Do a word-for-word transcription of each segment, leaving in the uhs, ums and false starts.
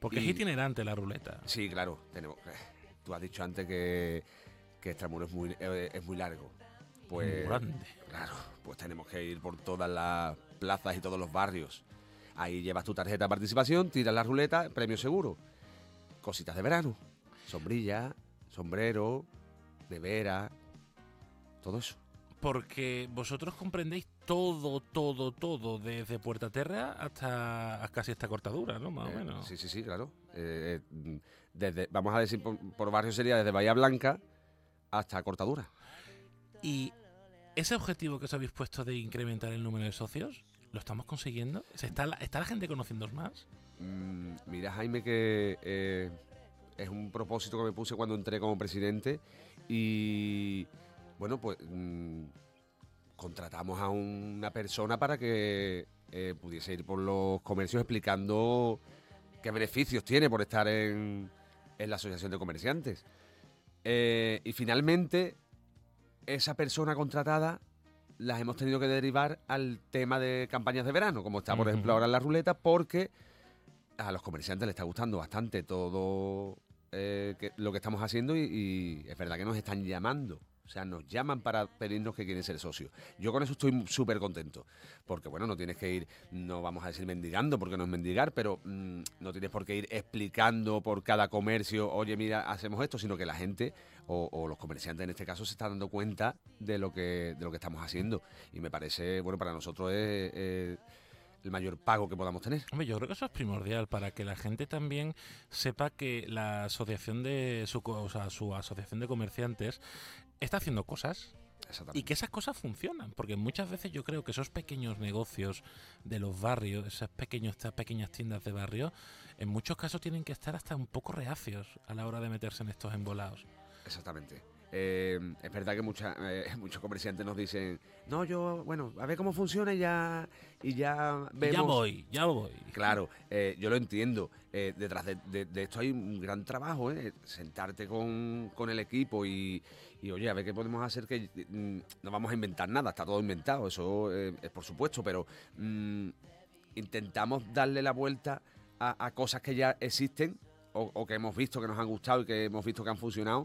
Porque y, es itinerante la ruleta. Sí, claro. Tenemos, tú has dicho antes que, que Extramuros es muy, es muy largo. Pues, muy grande. Claro, pues tenemos que ir por todas las plazas y todos los barrios. Ahí llevas tu tarjeta de participación, tiras la ruleta, premio seguro. Cositas de verano. Sombrilla, sombrero, nevera, todo eso. Porque vosotros comprendéis todo, todo, todo, desde Puerta Terra hasta casi esta cortadura, ¿no? Más eh, o menos. Sí, sí, sí, claro. Eh, desde, vamos a decir, por, por barrio sería desde Bahía Blanca hasta cortadura. Y ese objetivo que os habéis puesto de incrementar el número de socios, ¿lo estamos consiguiendo? ¿Está la, está la gente conociéndoos más? Mm, mira, Jaime, que eh, es un propósito que me puse cuando entré como presidente y... Bueno, pues mmm, contratamos a una persona para que eh, pudiese ir por los comercios explicando qué beneficios tiene por estar en, en la Asociación de Comerciantes. Eh, y finalmente, esa persona contratada las hemos tenido que derivar al tema de campañas de verano, como está, por uh-huh. ejemplo, ahora en la ruleta, porque a los comerciantes les está gustando bastante todo eh, que, lo que estamos haciendo y, y es verdad que nos están llamando. O sea, nos llaman para pedirnos que quieren ser socios. Yo con eso estoy súper contento. Porque, bueno, no tienes que ir, no vamos a decir mendigando, porque no es mendigar, pero mmm, no tienes por qué ir explicando por cada comercio, oye, mira, hacemos esto, sino que la gente, o, o los comerciantes en este caso, se están dando cuenta de lo que, de lo que estamos haciendo. Y me parece, bueno, para nosotros es... es el mayor pago que podamos tener. Hombre, yo creo que eso es primordial para que la gente también sepa que la asociación de su, o sea, su asociación de comerciantes está haciendo cosas y que esas cosas funcionan, porque muchas veces yo creo que esos pequeños negocios de los barrios, esas pequeños, estas pequeñas tiendas de barrio, en muchos casos tienen que estar hasta un poco reacios a la hora de meterse en estos embolados. Exactamente. Eh, es verdad que mucha, eh, muchos comerciantes nos dicen, no, yo, bueno, a ver cómo funciona y ya, y ya vemos. Ya voy, ya voy. Claro, eh, yo lo entiendo. Eh, detrás de, de, de esto hay un gran trabajo, ¿eh? Sentarte con, con el equipo y, y, oye, a ver qué podemos hacer, que mm, no vamos a inventar nada, está todo inventado, eso eh, es por supuesto, pero mm, intentamos darle la vuelta a, a cosas que ya existen o, o que hemos visto, que nos han gustado y que hemos visto que han funcionado.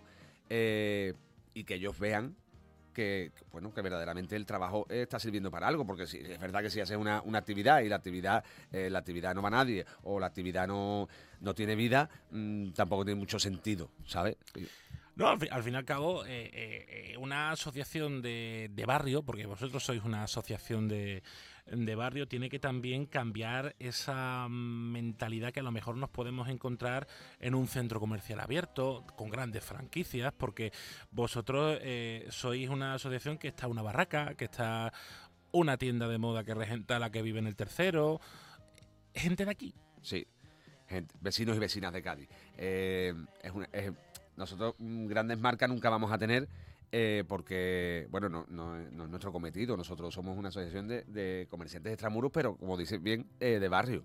Eh, y que ellos vean que, bueno, que verdaderamente el trabajo está sirviendo para algo, porque si es verdad que si haces una, una actividad y la actividad eh, la actividad no va a nadie o la actividad no, no tiene vida, mmm, tampoco tiene mucho sentido, ¿sabes? No, al fin, al fin y al cabo, eh, eh, una asociación de, de barrio, porque vosotros sois una asociación de, de barrio, tiene que también cambiar esa mentalidad que a lo mejor nos podemos encontrar en un centro comercial abierto, con grandes franquicias, porque vosotros eh, sois una asociación que está una barraca, que está una tienda de moda que regenta la que vive en el tercero, gente de aquí. Sí, gente, vecinos y vecinas de Cádiz. Eh, es una... Es, Nosotros grandes marcas nunca vamos a tener eh, porque, bueno, no, no, no es nuestro cometido. Nosotros somos una asociación de, de comerciantes extramuros, pero, como dices bien, eh, de barrio.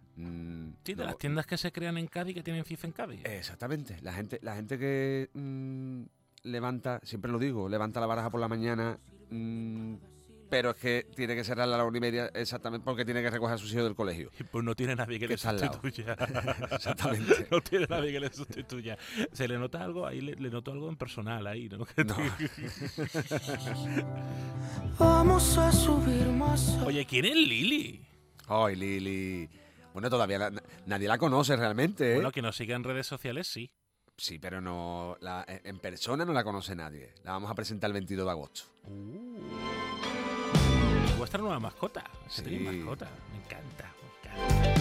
Mm, sí, de no, las tiendas que se crean en Cádiz, que tienen FIFA en Cádiz. Exactamente. La gente, la gente que mmm, levanta, siempre lo digo, levanta la baraja por la mañana... Mmm, pero es que tiene que cerrar a la una y media exactamente porque tiene que recoger a sus hijos del colegio. Y pues no tiene nadie que, que le sustituya. Exactamente. No tiene nadie que le sustituya. ¿Se le nota algo? Ahí le, le noto algo en personal ahí, ¿no? No. Vamos a subir más. Oye, ¿quién es Lili? Ay, Lili. Bueno, todavía la, nadie la conoce realmente, ¿eh? Bueno, que nos siga en redes sociales, sí. Sí, pero no la, en persona no la conoce nadie. La vamos a presentar el veintidós de agosto. Uh. Vuestra nueva mascota. Sí. Mascota. Me encanta, me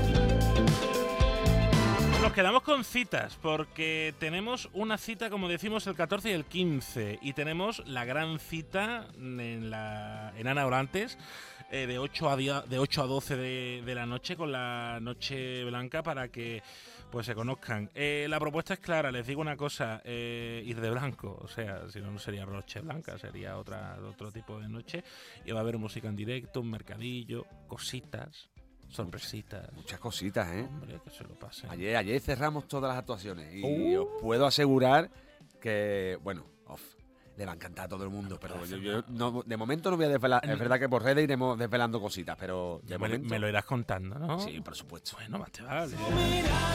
encanta. Nos quedamos con citas porque tenemos una cita, como decimos, el catorce y el quince. Y tenemos la gran cita en, la, en Ana Orantes eh, de, ocho a día, de ocho a doce de, de la noche con la Noche Blanca para que pues se conozcan. Eh, la propuesta es clara, les digo una cosa, eh, ir de blanco, o sea, si no, no sería Noche Blanca, sería otra otro tipo de noche. Y va a haber música en directo, un mercadillo, cositas, sorpresitas. Muchas cositas, ¿eh? Hombre, que se lo pasen. Ayer, ayer cerramos todas las actuaciones y Uh. os puedo asegurar que, bueno, off, le va a encantar a todo el mundo, pero yo, yo no, de momento no voy a desvelar. Es verdad que por redes iremos desvelando cositas, pero de me, momento... me lo irás contando, ¿no? Sí, por supuesto. Bueno, más te vale.